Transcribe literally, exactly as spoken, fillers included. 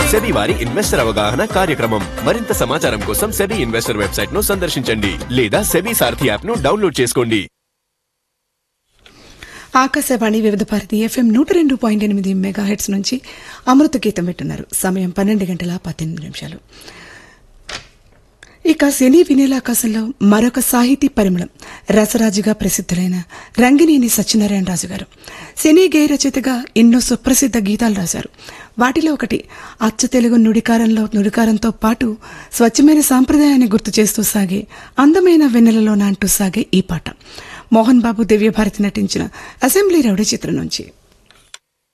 SEBI వారి investor అవగాహన కార్యక్రమం. మరింత సమాచారం కోసం సెబీ ఇన్వెస్టర్ వెబ్సైట్ ను సందర్శించండి లేదా సెబీ సారథి యాప్ ను డౌన్లోడ్ చేసుకోండి. ఆకాశవాణి వివిధ భారతి ఎఫ్ఎం నూట రెండు పాయింట్ ఎనిమిది మెగా హెడ్స్ నుంచి అమృత గీతం వింటున్నారు. సమయం పన్నెండు గంటల పద్దెనిమిది నిమిషాలు. ఇక సినీ వినీలాకాశంలో మరొక సాహితీ పరిమళం రసరాజుగా ప్రసిద్ధులైన రంగినేని సత్యనారాయణ రాజు గారు సినీ గేయ రచయితగా ఎన్నో సుప్రసిద్ధ గీతాలు రాశారు. వాటిలో ఒకటి అచ్చ తెలుగు నుడికారంలో నుడికారంతో పాటు స్వచ్ఛమైన సాంప్రదాయాన్ని గుర్తు చేస్తూ సాగే అందమైన వెన్నెలలో నాంటూ సాగే ఈ పాట మోహన్ బాబు దివ్యభారతి నటించిన అసెంబ్లీ రౌడీ చిత్రం నుంచి.